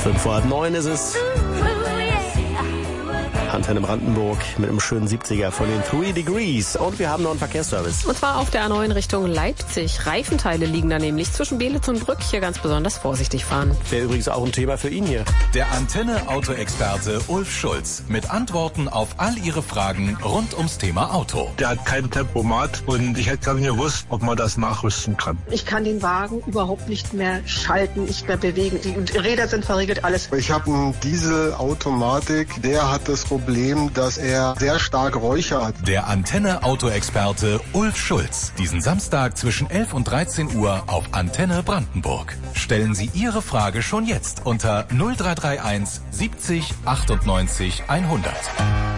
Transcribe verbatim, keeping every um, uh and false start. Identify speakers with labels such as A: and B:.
A: Fünf vor halb neun ist es. Antenne Brandenburg mit einem schönen siebziger von den Three Degrees. Und wir haben noch einen Verkehrsservice.
B: Und zwar auf der A neun Richtung Leipzig. Reifenteile liegen da nämlich zwischen Beelitz und Brück. Hier ganz besonders vorsichtig fahren.
A: Wäre übrigens auch ein Thema für ihn hier.
C: Der Antenne-Auto-Experte Ulf Schulz mit Antworten auf all Ihre Fragen rund ums Thema Auto.
D: Der hat kein Tempomat und ich hätte gar nicht gewusst, ob man das nachrüsten kann.
E: Ich kann den Wagen überhaupt nicht mehr schalten, nicht mehr bewegen. Die Räder sind verriegelt, alles.
F: Ich habe einen Dieselautomatik, der hat das Problem, dass er sehr stark Räucher hat.
C: Der Antenne-Auto-Experte Ulf Schulz. Diesen Samstag zwischen elf und dreizehn Uhr auf Antenne Brandenburg. Stellen Sie Ihre Frage schon jetzt unter null drei drei eins siebzig achtundneunzig hundert.